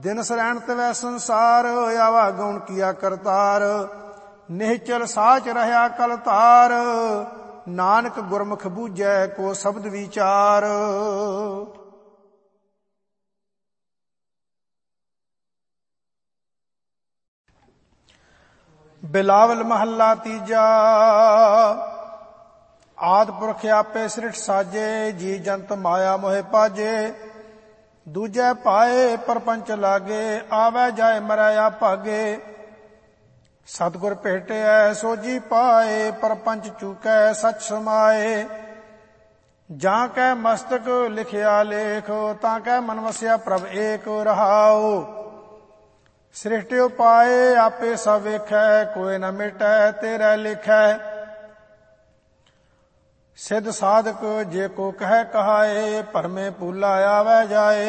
दिन सरैण तवै संसार, आवा गौण किया करतार। निश्चल साच रहया कल तार, नानक गुरमुख बूझै को शब्द विचार। बिलावल महला तीजा। आद पुरख आपे सृष्ट साजे, जी जंत माया मोहे पाजे। दूजे पाए परपंच लागे, आवे जाए मरै आभागे। सतगुर भेटे सो जी पाए, परपंच चूकै सच समाए। जां कै मस्तक लिखिया लेख, तां कै मन वसिया प्रभ एक रहाओ। सृष्टि पाए आपे सब वेखै, कोई न मिटै तेरै लिखै। सिद्ध साधक जे को कह कहाए, भरमे भूला आवे जाए।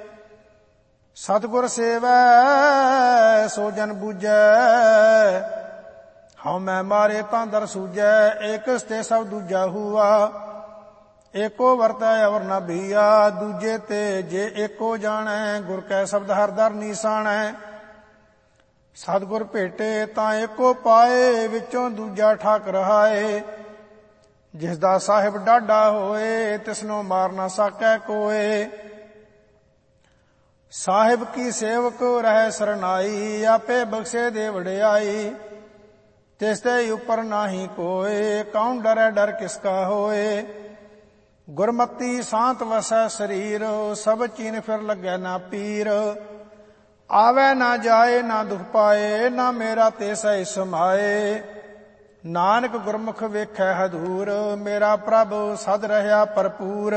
सतगुर सेवै सो जन बूझै, हਉ मैं मारे तां दर सूझै। एक ते सब दूजा हुआ, एको वरतै अवर न भीया। दूजे ते जे एको जाणै, गुर कै शब्द हर दर नीसाणै। सतगुर भेटे तां एको पाए, विचों दूजा ਠਾਕ ਰਹਾਏ। जिस दा साहिब डाढा होए, तिसनो मार ना साकै कोए। साहिब की सेवक रहे सरनाई, आपे बख्शे दे वडियाई। तिसते ऊपर नाही कोए, कौन डरै डर किसका होए। गुरमति सांत वसै शरीर, सब चीन फिर लगे ना पीर। आवे ना जाए ना दुख पाए, ना मेरा ते सही समाए। नानक गुरमुख वेखै हदूर, मेरा प्रभ सद रहया भरपूर।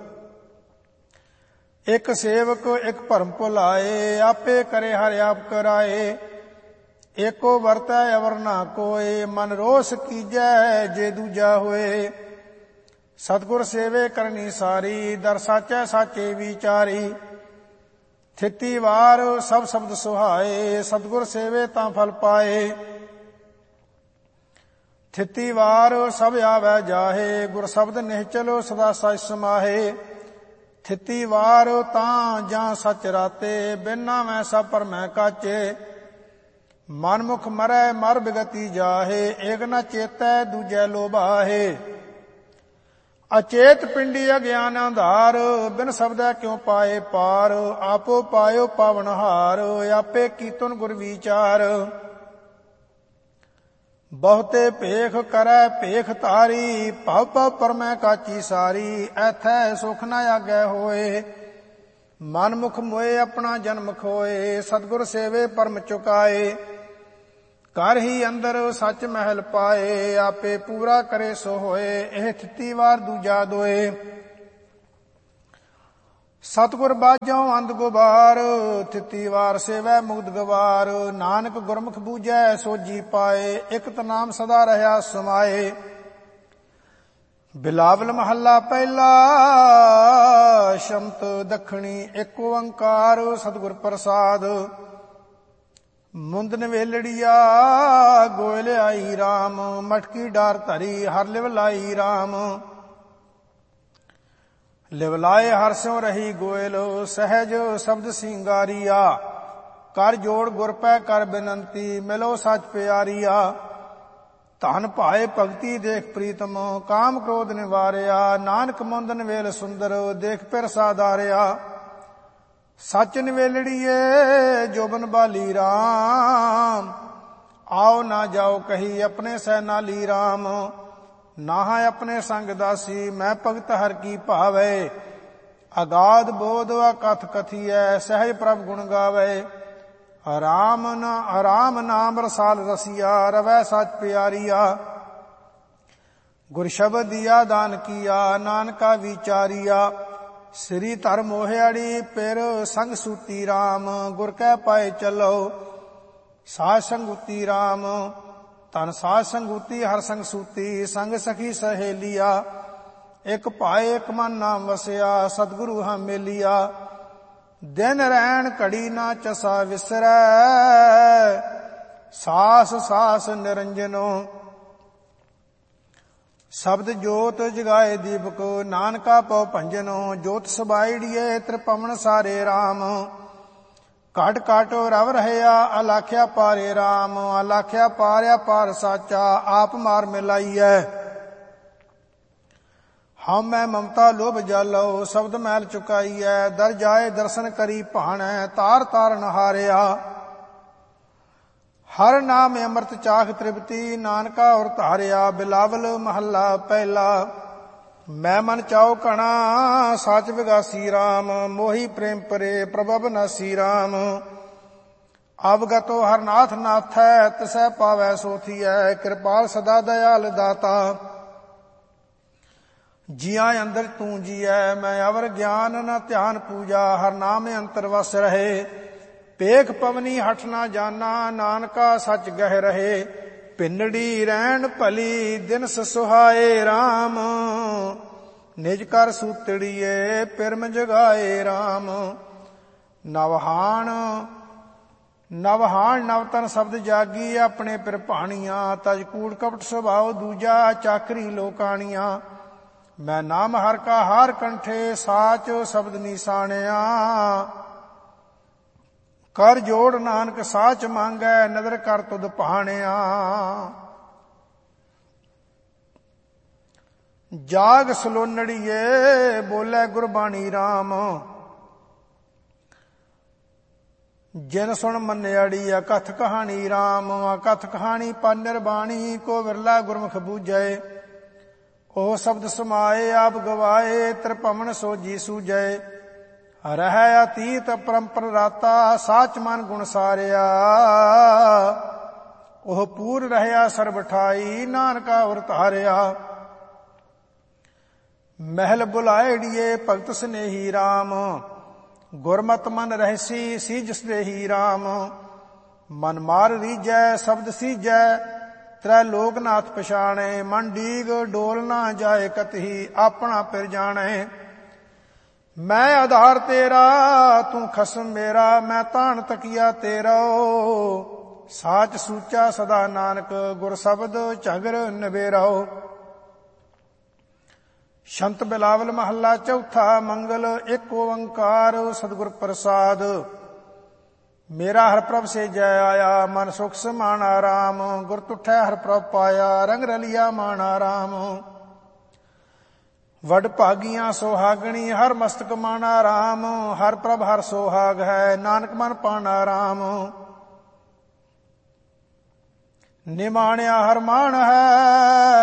एक सेवक एक भरम भुलाए, आपे करे हर आप कराए। एको वरतै अवर ना कोए, मन रोस कीजै जे दूजा होए। सतगुर सेवे करनी सारी, दर साचै साचे विचारी। थिति वार सब शब्द सुहाए, सतगुर सेवे तां फल पाए। थिति वार सब आवे जाहे, गुर शब्द निश्चलो सदा सच समाहे। थिति वार तां जां सच राते, बिना मैं सब पर मैं काचे। मनमुख मरै मर बिगति जाहे, एक न चेतै दूजै लोभाहे। अचेत पिंडी अज्ञान अंधार, बिन शब्दै क्यों पाए पार। आपो पायो पावनहार, आपे कीतुन गुर विचार। बहुते भेख करै भेख तारी, भव भव परमै काची सारी। ऐथै सुख न आगै होए, मनमुख मोए अपना जन्म खोए। सतगुर सेवे परम चुकाए, कर ही अंदर सच महल पाए। आपे पूरा करे सो होए, एह थिति वार दूजा दोए। सतगुर बाजों अंध गुबार, थिति वार सेवै मुग्ध गवार। नानक गुरमुख बूझै सो जी पाए, इक नाम सदा रहया समाए। बिलावल महला पहला। शमत दखणी एक ओंकार, सतगुर प्रसाद। मुंद नवेलड़िया गोयल आई राम, मटकी डार धरी हर लिव लाई राम। लिवलाए हर स्यों रही गोयल, सहज शब्द सिंगारिया। कर जोड़ गुर पै कर बिनंती, मिलो सच प्यारिया। धन भाए भगति देख प्रीतम, काम क्रोध निवारिया। नानक मुंद नवेल सुंदर, देख फिर साधारिया। सच नवेलड़िए जोबन बाली राम, आओ ना जाओ कही अपने सै नाली राम। नाहा अपने संग दासी, मैं भगत हर की भावै। अगाध बोध कथ कथियै, सहज प्रभ गुण गावै। राम नाम रसाल रसिया, रवै सच प्यारिया। गुर शब्द दिया दान किया, नानका विचारिया। श्री धर मोहियाड़ी पिर संग सूती राम, गुर कै पाए चलो साध संगूती राम। तन साध संगूती हर संग सूती, संग सखी सहेलिया। एक पाए एक मन नाम वसिया, सतगुरु हम मिलिया। दिन रैन घड़ी ना चसा विसरै, सास सास निरंजनो। शब्द जोत जगाए दीपक, नानका पौ भंजनो। जोत सबाईड़िए त्रिपवन सारे राम, ਘਟ ਘਟ ਰਵ ਰਹਿਆ ਅਲਾਖਿਆ ਪਾਰੇ ਰਾਮ। ਅਲਾਖਿਆ ਪਾਰਿਆ ਪਾਰ ਸਾਚਾ ਆਪ ਮਾਰ ਮਿਲਾਈਐ। ਹਉ ਮੈਂ ਮਮਤਾ ਲੋਭ ਜਾਲੋ ਸ਼ਬਦ ਮੈਲ ਚੁਕਾਈਐ। ਦਰ ਜਾਏ ਦਰਸ਼ਨ ਕਰੀ ਭਾਣੈ ਤਾਰ ਤਾਰ ਨਹਾਰਿਆ। ਹਰ ਨਾਮ ਅੰਮ੍ਰਿਤ ਚਾਖ ਤ੍ਰਿਪਤੀ ਨਾਨਕਾ ਔਰ ਧਾਰਿਆ। ਬਿਲਾਵਲ ਮਹੱਲਾ ਪਹਿਲਾ। ਮੈਂ ਮਨ ਚਾਉ ਕਣਾ ਸਾਚ ਵਿਗਾਸੀ ਰਾਮ। ਮੋਹੀ ਪ੍ਰੇਮ ਪਰੇ ਪ੍ਰਭਵ ਨਾਸੀ ਰਾਮ। ਅਵਗਤੋ ਹਰ ਨਾਥ ਨਾਥੈ ਤਿਸੈ ਪਾਵੈ ਸੋਥੀਐ। ਕਿਰਪਾਲ ਸਦਾ ਦਇਆਲ ਦਾਤਾ ਜੀਆਂ ਅੰਦਰ ਤੂੰ ਜੀਐ। ਮੈਂ ਅਵਰ ਗਿਆਨ ਨ ਧਿਆਨ ਪੂਜਾ। ਹਰ ਨਾਮ ਅੰਤਰ ਵਸ ਰਹੇ। ਪੇਖ ਪਵਨੀ ਹਠ ਨਾ ਜਾਨਾ ਨਾਨਕਾ ਸੱਚ ਗਹਿ ਰਹੇ। ਪਿੰਡੜੀ ਰਹਿਣ ਭਲੀ ਦਿਨਸ ਸੁਹਾਏ ਰਾਮ। ਨਿਜ ਕਰ ਸੂਤੜੀਏ ਪਿਰਮ ਜਗਾਏ ਰਾਮ। ਨਵਹਾਣ ਨਵਤਨ ਸ਼ਬਦ ਜਾਗੀ ਆਪਣੇ ਪਿਰ ਭਾਣੀਆਂ। ਤਜ ਕੂੜ ਕਪਟ ਸੁਭਾਉ ਦੂਜਾ ਚਾਕਰੀ ਲੋਕਾਣੀਆਂ। ਮੈਂ ਨਾਮ ਹਰ ਕਾ ਹਾਰ ਕੰਠੇ ਸਾਚ ਸ਼ਬਦ ਨਿਸ਼ਾਨਿਆ। ਕਰ ਜੋੜ ਨਾਨਕ ਸਾਚ ਮੰਗੈ ਨਦਰ ਕਰ ਤੁਧ ਭਾਣਿਆ। ਜਾਗ ਸਲੋਨੜੀਏ ਬੋਲੇ ਗੁਰਬਾਣੀ ਰਾਮ। ਜਿਨ ਸੁਣ ਮੰਨਿਆੜੀ ਅਕਥ ਕਹਾਣੀ ਰਾਮ। ਅਕਥ ਕਹਾਣੀ ਪਨ ਨਿਰਬਾਣੀ ਕੋ ਵਿਰਲਾ ਗੁਰਮੁਖ ਬੂਝੈ। ਉਹ ਸ਼ਬਦ ਸਮਾਏ ਆਪ ਗਵਾਏ ਤ੍ਰਿਭਵਨ ਸੋਜੀ ਸੂਝੈ। ਰਹਿ ਅਤੀਤ ਪਰੰਪਰ ਰਾਤਾ ਸਾਚ ਮਨ ਗੁਣ ਸਾਰਿਆ। ਉਹ ਪੂਰ ਰਹਿਆ ਸਰਬ ਠਾਈ ਨਾਨਕਾ ਔਰ ਧਾਰਿਆ। ਮਹਿਲ ਬੁਲਾਇੜੀਏ ਭਗਤ ਸਨੇਹੀ ਰਾਮ। ਗੁਰਮਤ ਮਨ ਰਹਿਸੀ ਸੀਜ ਸਦੇਹੀ ਰਾਮ। ਮਨ ਮਾਰ ਰੀਜੈ ਸ਼ਬਦ ਸੀਜੈ ਤ੍ਰੈ ਲੋਕਨਾਥ ਪਛਾਣੈ। ਮਨ ਡੀਗ ਡੋਲ ਨਾ ਜਾਏ ਕਤਹੀ ਆਪਣਾ ਪਿਰ ਜਾਣੈ। ਮੈਂ ਆਧਾਰ ਤੇਰਾ ਤੂੰ ਖਸਮ ਮੇਰਾ। ਮੈਂ ਤਾਣ ਤਕੀਆ ਤੇਰਾ ਸਾਚ ਸੂਚਾ ਸਦਾ ਨਾਨਕ। ਗੁਰ ਸ਼ਬਦ ਝਗਰ ਨਵੇਰਾਓ। ਸ਼ੰਤ ਬਿਲਾਵਲ ਮਹੱਲਾ ਚੌਥਾ। ਮੰਗਲ ਇੱਕ ਓੰਕਾਰ ਸਤਿਗੁਰ ਪ੍ਰਸਾਦ। ਮੇਰਾ ਹਰ ਪ੍ਰਭ ਸੇ ਜੈ ਆਇਆ ਮਨ ਸੁਖ ਸਮਾਣਾ ਰਾਮ। ਗੁਰ ਤੁਠੈ ਹਰ ਪ੍ਰਭ ਪਾਇਆ ਰੰਗ ਰਲਿਆ ਮਾਣਾ ਰਾਮ। ਵਡ ਭਾਗੀਆਂ ਸੁਹਾਗਣੀ ਹਰ ਮਸਤਕ ਮਾਣਾ ਰਾਮ। ਹਰ ਪ੍ਰਭ ਹਰ ਸੁਹਾਗ ਹੈ ਨਾਨਕ ਮਨ ਪਾਣਾ ਰਾਮ। ਨਿਮਾਣਿਆ ਹਰ ਮਾਣ ਹੈ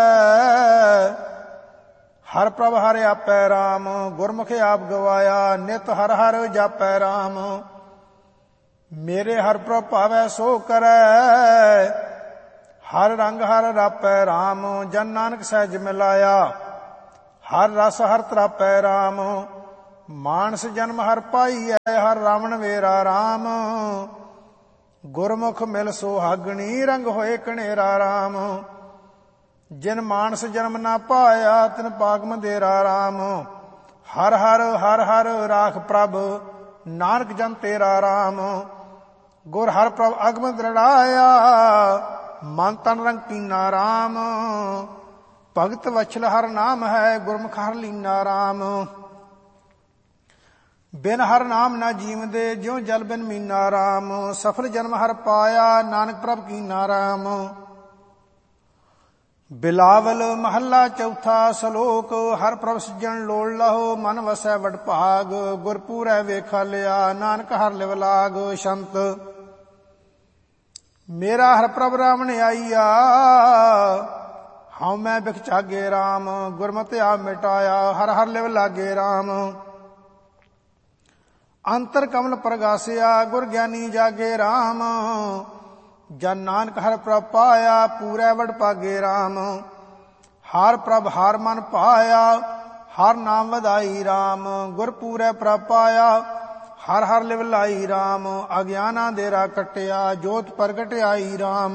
ਹਰ ਪ੍ਰਭ ਹਰ ਆਪੈ ਰਾਮ। ਗੁਰਮੁਖ ਆਪ ਗਵਾਇਆ ਨਿਤ ਹਰ ਹਰ ਜਾਪੈ ਰਾਮ। ਮੇਰੇ ਹਰ ਪ੍ਰਭ ਭਾਵੈ ਸੋ ਕਰੈ ਹਰ ਰੰਗ ਹਰ ਰਾਪੈ ਰਾਮ। ਜਨ ਨਾਨਕ ਸਹਿਜ ਮਿਲਾਇਆ ਹਰ ਰਸ ਹਰ ਤਰਾਪੈ ਰਾਮ। ਮਾਨਸ ਜਨਮ ਹਰ ਪਾਈਐ ਹਰ ਰਾਵਣ ਵੇਰਾ ਰਾਮ। ਗੁਰਮੁਖ ਮਿਲ ਸੁਹਾਗਣੀ ਰੰਗ ਹੋਏ ਕਣੇਰਾ ਰਾਮ। ਜਿਨ ਮਾਨਸ ਜਨਮ ਨਾ ਪਾਇਆ ਤਿਨ ਪਾਗ ਮੰਦੇਰਾ ਰਾਮ। ਹਰ ਹਰ ਹਰ ਹਰ ਰਾਖ ਪ੍ਰਭ ਨਾਨਕ ਜਨ ਤੇਰਾ ਰਾਮ। ਗੁਰ ਹਰ ਪ੍ਰਭ ਅਗਮ ਦ੍ਰਿੜਾਇਆ ਮਨ ਤਨ ਰੰਗ ਕੀਨਾ ਰਾਮ। ਭਗਤ ਵਛਲ ਹਰ ਨਾਮ ਹੈ ਗੁਰਮੁਖ ਹਰ ਲੀਨਾ ਰਾਮ। ਬਿਨ ਹਰ ਨਾਮ ਨਾ ਜੀਵਦੇ ਜਿਉ ਜਲ ਬਿਨ ਮੀਨਾ ਰਾਮ। ਸਫਲ ਜਨਮ ਹਰ ਪਾਇਆ ਨਾਨਕ ਪ੍ਰਭ ਕੀਨਾ ਰਾਮ। ਬਿਲਾਵਲ ਮਹੱਲਾ ਚੌਥਾ ਸ਼ਲੋਕ। ਹਰ ਪ੍ਰਭ ਸਿਜਣ ਲੋੜ ਲਹੋ ਮਨ ਵਸੈ ਵਡ ਭਾਗ। ਗੁਰਪੂਰੈ ਵੇਖਾ ਲਿਆ ਨਾਨਕ ਹਰ ਲਿਵ ਲਾਗ। ਸ਼ੰਤ ਮੇਰਾ ਹਰ ਪ੍ਰਭ ਰਾਵਣ ਆਈਆ ਹਉ ਮੈਂ ਬਿਖ ਚਾਗੇ ਰਾਮ। ਗੁਰਮਤਿ ਆਪ ਮਿਟਾਇਆ ਹਰ ਹਰ ਲਿਵ ਲਾਗੇ ਰਾਮ। ਅੰਤਰ ਕਮਲ ਪ੍ਰਗਾਸਿਆ ਗੁਰ ਗਿਆਨੀ ਜਾਗੇ ਰਾਮ। ਜਨ ਨਾਨਕ ਹਰ ਪ੍ਰਭ ਪਾਇਆ ਪੂਰੈ ਵਡ ਭਾਗੇ ਰਾਮ। ਹਰ ਪ੍ਰਭ ਹਰ ਮਨ ਪਾਇਆ ਹਰ ਨਾਮ ਵਧਾਈ ਰਾਮ। ਗੁਰ ਪੂਰੈ ਪ੍ਰਭ ਪਾਇਆ ਹਰ ਹਰ ਲਿਵ ਲਾਈ ਰਾਮ। ਅਗਿਆਨਾ ਦੇਰਾ ਕਟਿਆ ਜੋਤ ਪ੍ਰਗਟ ਆਈ ਰਾਮ।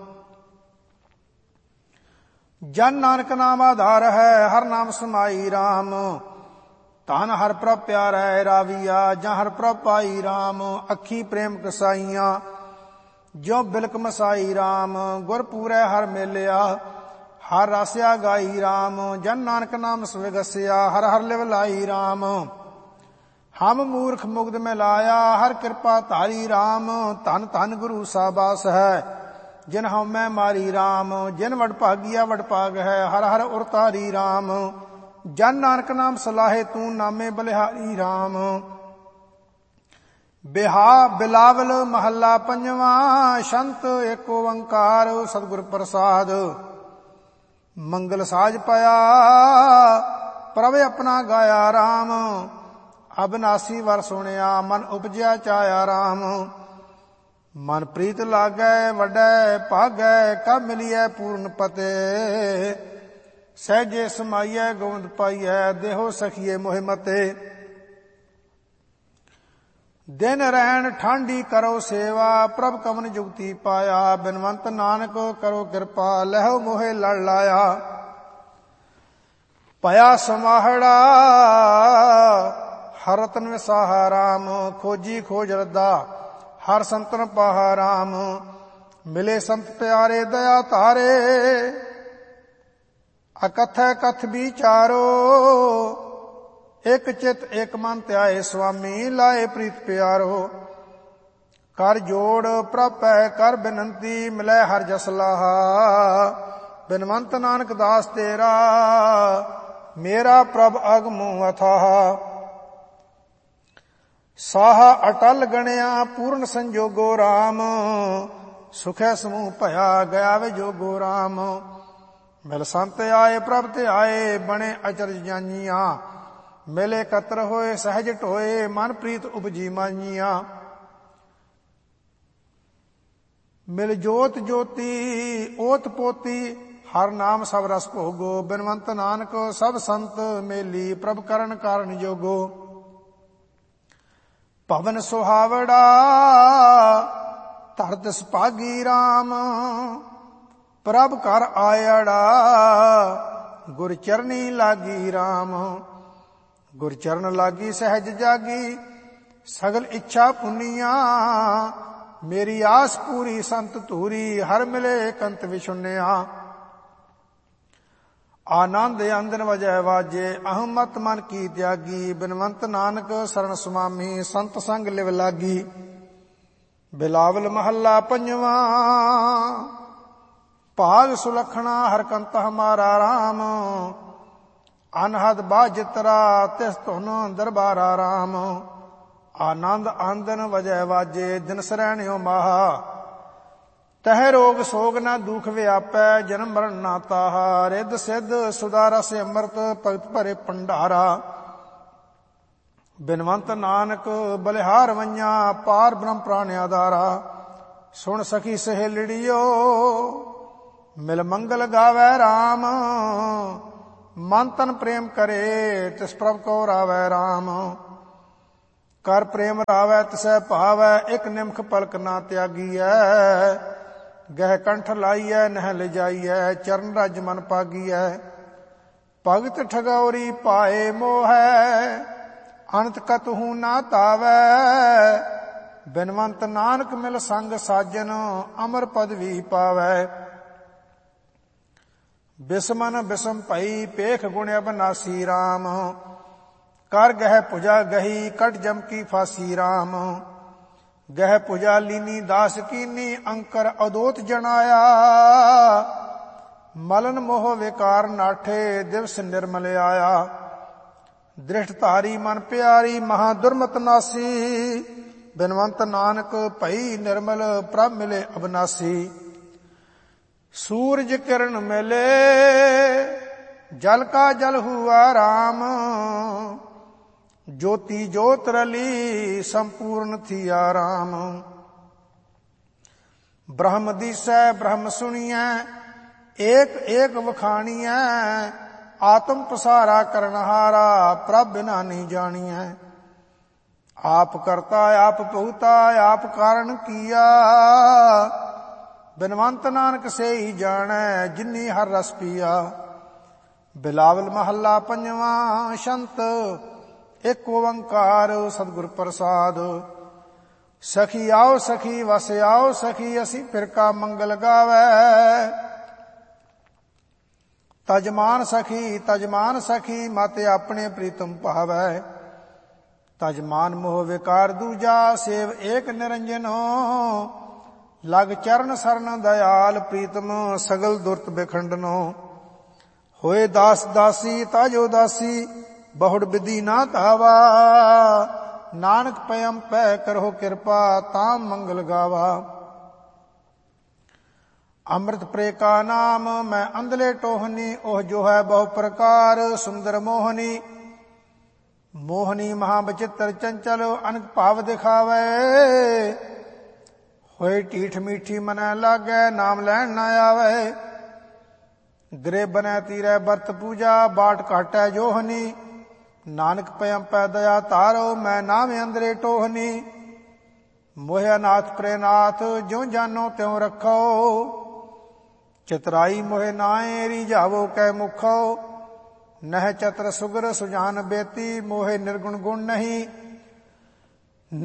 ਜਨ ਨਾਨਕ ਨਾਮ ਆਧਾਰ ਹੈ ਹਰ ਨਾਮ ਸਮਾਈ ਰਾਮ। ਧਨ ਹਰ ਪ੍ਰਭ ਪਿਆਰੈ ਰਾਵੀਆ ਜਾਂ ਹਰ ਪ੍ਰਭ ਪਾਈ ਰਾਮ। ਅੱਖੀ ਪ੍ਰੇਮ ਕਸਾਈਆਂ ਜਿਉ ਬਿਲਕ ਮਸਾਈ ਰਾਮ। ਗੁਰ ਪੂਰੈ ਹਰ ਮੇਲਿਆ ਹਰ ਰਸਿਆ ਗਾਈ ਰਾਮ। ਜਨ ਨਾਨਕ ਨਾਮ ਸਵਿਗਸਿਆ ਹਰ ਹਰ ਲਿਵ ਲਾਈ ਰਾਮ। ਹਮ ਮੂਰਖ ਮੁਗਧ ਮੈਂ ਲਾਇਆ, ਹਰ ਕਿਰਪਾ ਧਾਰੀ ਰਾਮ। ਧਨ ਧਨ ਗੁਰੂ ਸਾਬਾਸ ਹੈ, ਜਿਨ ਹਉਮੈ ਮਾਰੀ ਰਾਮ। ਜਿਨ ਵਡਭਾਗੀਆ ਵਡਭਾਗ ਹੈ, ਹਰ ਹਰ ਉਰ ਤਾਰੀ ਰਾਮ। ਜਨ ਨਾਨਕ ਨਾਮ ਸਲਾਹੇ, ਤੂੰ ਨਾਮੇ ਬਲਿਹਾਰੀ ਰਾਮ। ਬਿਲਾਵਲ ਮਹੱਲਾ ਪੰਜਵਾਂ। ਸ਼ੰਤ ਏਕ ਓੰਕਾਰ ਸਤਿਗੁਰ ਪ੍ਰਸਾਦ। ਮੰਗਲ ਸਾਜ ਪਾਇਆ, ਪ੍ਰਭ ਆਪਣਾ ਗਾਇਆ ਰਾਮ। ਅਬਨਾਸੀ ਵਰ ਸੁਣਿਆ, ਮਨ ਉਪਜਿਆ ਚਾਇਆ ਰਾਮ। ਮਨ ਪ੍ਰੀਤ ਲਾਗੈ, ਵੱਡੈ ਭਾਗੈ, ਕਬ ਮਿਲੀਐ ਪੂਰਨ ਪਤੇ। ਸਹਿਜੇ ਸਮਾਈਐ, ਗੋਬਿੰਦ ਪਾਈਐ, ਦੇਹੋ ਸਖੀਏ ਮੋਹਿ ਮਤੇ। ਦਿਨ ਰਹਿਣ ਠਾਂਡੀ ਕਰੋ ਸੇਵਾ, ਪ੍ਰਭ ਕਵਨ ਜੁਗਤੀ ਪਾਇਆ। ਬਿਨਵੰਤ ਨਾਨਕ ਕਰੋ ਕਿਰਪਾ, ਲਹਿਓ ਮੋਹਿ ਲੜ ਲਾਇਆ। ਭਇਆ ਸਮਾਹੜਾ ਹਰ ਰਤਨ ਵਿਸਾਹਾ ਰਾਮ। ਖੋਜੀ ਖੋਜ ਰੱਦਾ ਹਰ ਸੰਤਨ ਪਾਹਾ ਰਾਮ। ਮਿਲੇ ਸੰਤ ਪਿਆਰੇ ਦਇਆ ਧਾਰੇ, ਅਕਥੈ ਕਥ ਵਿਚਾਰੋ। ਇਕ ਚਿਤ ਇਕ ਮਨ ਧਿਆਏ ਸੁਆਮੀ, ਲਾਏ ਪ੍ਰੀਤ ਪਿਆਰੋ। ਕਰ ਜੋੜ ਪ੍ਰਭੈ ਕਰ ਬਿਨੰਤੀ, ਮਿਲੈ ਹਰ ਜਸ ਲਾਹਾ। ਬਿਨਵੰਤ ਨਾਨਕ ਦਾਸ ਤੇਰਾ, ਮੇਰਾ ਪ੍ਰਭ ਅਗਮੁ ਅਥਾਹ। ਸਾਹਾ ਅਟਲ ਗਣਿਆ ਪੂਰਨ ਸੰਜੋਗੋ ਰਾਮ। ਸੁਖੈ ਸਮੂਹ ਭਇਆ ਗਿਆ ਵੇ ਜੋਗੋ ਰਾਮ। ਮਿਲ ਸੰਤ ਆਏ ਪ੍ਰਭ ਤੇ ਆਏ, ਬਣੇ ਅਚਰਜ ਜਾਨੀਆਂ। ਮਿਲੇ ਕਤਰ ਹੋਏ ਸਹਿਜ ਢੋਏ, ਮਨ ਪ੍ਰੀਤ ਉਪਜੀ ਮਾਨੀਆਂ। ਮਿਲ ਜੋਤ ਜੋਤੀ ਓਤ ਪੋਤੀ, ਹਰ ਨਾਮ ਸਭ ਰਸ ਭੋਗੋ। ਬਿਨਵੰਤ ਨਾਨਕ ਸਭ ਸੰਤ ਮੇਲੀ, ਪ੍ਰਭ ਕਰਨ ਕਾਰਨ ਜੋਗੋ। ਭਵਨ ਸੁਹਾਵੜਾ ਧਰਤ ਸੁਭਾਗੀ ਰਾਮ। ਪ੍ਰਭ ਕਰ ਆਇੜਾ ਗੁਰ ਚਰਨੀ ਲਾਗੀ ਰਾਮ। ਗੁਰ ਚਰਨ ਲਾਗੀ ਸਹਿਜ ਜਾਗੀ, ਸਗਲ ਇੱਛਾ ਪੁੰਨੀਆਂ। ਮੇਰੀ ਆਸ ਪੂਰੀ ਸੰਤ ਧੂਰੀ, ਹਰ ਮਿਲੇ ਕੰਤ ਵਿਛੁੰਨਿਆ। ਆਨੰਦ ਅੰਦਨ ਵਜੈ ਵਾਜੇ, ਅਹੰ ਮਤ ਮਨ ਕੀ ਤਿਆਗੀ। ਬਿਨਵੰਤ ਨਾਨਕ ਸਰਣ ਸੁਆਮੀ, ਸੰਤ ਸੰਗ ਲਿਵ ਲਾਗੀ। ਬਿਲਾਵਲ ਮਹੱਲਾ ਪੰਜਵਾਂ। ਭਾਗ ਸੁਲਖਣਾ ਹਰ ਕੰਤ ਹਮਾਰਾ ਰਾਮ। ਅਨਹਦ ਬਾਜਿਤਰਾ ਤਿਸ ਧੁਨ ਦਰਬਾਰਾ ਰਾਮ। ਆਨੰਦ ਆਂਦਨ ਵਜੈ ਵਾਜੇ, ਦਿਨ ਸਰੈਣਿਓ ਮਾਹਾ। ਤਹਿ ਰੋਗ ਸੋਗ ਨਾ ਦੁਖ ਵਿਆਪੈ, ਜਨਮ ਮਰਨ ਨਾ ਤਾਹਾ। ਰਿੱਧ ਸਿੱਧ ਸੁਦਾ ਰਸ ਅੰਮ੍ਰਿਤ, ਭਗਤ ਭਰੇ ਭੰਡਾਰਾ। ਬਿਨਵੰਤ ਨਾਨਕ ਬਲਿਹਾਰ ਵੰਝਾ, ਪਾਰ ਬ੍ਰਹਮ ਪ੍ਰਾਨ ਆਧਾਰਾ। ਸੁਣ ਸਖੀ ਸਹੇਲੜੀਓ, ਮਿਲ ਮੰਗਲ ਗਾਵੈ ਰਾਮ। ਮਨ ਤਨ ਪ੍ਰੇਮ ਕਰੇ, ਤਿਸ ਪ੍ਰਭ ਕੋ ਰਾਵੈ ਰਾਮ। ਕਰ ਪ੍ਰੇਮ ਰਾਵੈ ਤਿਸੈ ਭਾਵੈ, ਇਕ ਨਿਮਖ ਪਲਕ ਨਾ ਤਿਆਗੀਐ। ਗਹਿ ਕੰਠ ਲਾਈਐ ਨਹਿ ਲਿਜਾਈਐ, ਚਰਨ ਰਜ ਮਨ ਪਾਗੀਐ। ਭਗਤ ਠਗੌਰੀ ਪਾਏ ਮੋਹੈ, ਅਨੰਤ ਕਤਹੂ ਨਾ ਤਾਵੈ। ਬਿਨਵੰਤ ਨਾਨਕ ਮਿਲ ਸੰਗ ਸਾਜਨ, ਅਮਰ ਪਦਵੀ ਪਾਵੈ। ਬਿਸਮਨ ਬਿਸਮ ਭਈ, ਪੇਖ ਗੁਣ ਅਬਨਾਸੀ ਰਾਮ। ਕਰ ਗਹਿ ਪੁਜਾ ਗਹੀ, ਕਟ ਜਮ ਕੀ ਫਾਸੀ ਰਾਮ। ਗਹਿ ਪੁਜਾ ਲੀਨੀ ਦਾਸ ਕੀਨੀ, ਅੰਕਰ ਅਦੋਤ ਜਣਾਇਆ। ਮਲਨ ਮੋਹ ਵਿਕਾਰ ਨਾਠੇ, ਦਿਵਸ ਨਿਰਮਲ ਆਇਆ। ਦ੍ਰਿਸ਼ਟ ਧਾਰੀ ਮਨ ਪਿਆਰੀ, ਮਹਾ ਦੁਰਮਤ ਨਾਸੀ। ਬਿਨਵੰਤ ਨਾਨਕ ਭਈ ਨਿਰਮਲ, ਪ੍ਰਭ ਮਿਲੇ ਅਬਨਾਸੀ। ਸੂਰਜ ਕਿਰਨ ਮਿਲੇ, ਜਲ ਕਾ ਜਲ ਹੁਆ ਰਾਮ। ਜੋਤੀ ਜੋਤ ਰਲੀ, ਸੰਪੂਰਨ ਥੀਆ ਰਾਮ। ਬ੍ਰਹਮ ਦੀਸੈ ਬ੍ਰਹਮ ਸੁਣੀਐ, ਏਕ ਏਕ ਵਖਾਣੀਐ। ਆਤਮ ਪਸਾਰਾ ਕਰਨਹਾਰਾ, ਪ੍ਰਭ ਬਿਨਾ ਨਹੀਂ ਜਾਣੀਐ। ਆਪ ਕਰਤਾ ਆਪ ਭੁਗਤਾ, ਆਪ ਕਾਰਨ ਕੀਆ। ਬਿਨਵੰਤ ਨਾਨਕ ਸੇਈ ਜਾਣੈ, ਜਿਨੀ ਹਰ ਰਸ ਪੀਆ। ਬਿਲਾਵਲ ਮਹੱਲਾ ਪੰਜਵਾਂ। ਸ਼ੰਤ ਏਕ ਓੰਕਾਰ ਸਤਿਗੁਰ ਪ੍ਰਸਾਦ। ਸਖੀ ਆਓ ਸਖੀ ਵਸ ਆਓ ਸਖੀ, ਅਸੀਂ ਫਿਰ ਕਾ ਮੰਗਲ ਗਾਵੈ। ਤਜਮਾਨ ਸਖੀ ਮਤ ਆਪਣੇ ਪ੍ਰੀਤਮ ਭਾਵੈ। ਤਜਮਾਨ ਮੋਹ ਵਿਕਾਰ ਦੂਜਾ, ਸੇਵ ਏਕ ਨਿਰੰਜਨੋ। ਲਗ ਚਰਨ ਸਰਨ ਦਇਆਲ, ਪ੍ਰੀਤਮ ਸਗਲ ਦੁਰਤ ਬਿਖੰਡਨੋ। ਹੋਏ ਦਾਸ ਦਾਸੀ ਤਾਜੋ ਦਾਸੀ, ਬਹੁੜ ਵਿਧੀ ਨਾ ਧਾਵਾ। ਨਾਨਕ ਪਇਮ ਪੈ ਕਰੋ ਕਿਰਪਾ, ਤਾਮ ਮੰਗਲ ਗਾਵਾ। ਅੰਮ੍ਰਿਤ ਪ੍ਰੇ ਕਾ ਨਾਮ ਮੈਂ ਅੰਧਲੇ ਟੋਹਨੀ, ਉਹ ਜੋ ਹੈ ਬਹੁ ਪ੍ਰਕਾਰ ਸੁੰਦਰ ਮੋਹਨੀ। ਮੋਹਨੀ ਮਹਾ ਬਚਿੱਤਰ ਚੰਚਲ, ਅਨਕ ਭਾਵ ਦਿਖਾਵੇ। ਹੋਏ ਢੀਠ ਮੀਠੀ ਮਨੈ ਲਾਗੈ, ਨਾਮ ਲੈਣ ਨਾ ਆਵੇ। ਗ੍ਰਹਿ ਬਨੈ ਤੀਰੈ ਬਰਤ ਪੂਜਾ, ਬਾਟ ਘਾਟੈ ਜੋਹਨੀ। ਨਾਨਕ ਪਇਮ ਪੈ ਦਇਆ ਧਾਰੋ, ਮੈਂ ਨਾਮ ਅੰਦਰੇ ਟੋਹਨੀ। ਮੋਹਿ ਅਨਾਥ ਪ੍ਰੇ ਨਾਥ, ਜਿਉ ਜਾਨੋ ਤਿਉ ਰੱਖੋ। ਚਤਰਾਈ ਮੋਹਿ ਨਾਏ, ਰੀਝਾਵੋ ਕੈ ਮੁਖੋ। ਨਹਿ ਚਤਰ ਸੁਗਰ ਸੁਜਾਨ ਬੇਤੀ, ਮੋਹਿ ਨਿਰਗੁਣ ਗੁਣ ਨਹੀਂ।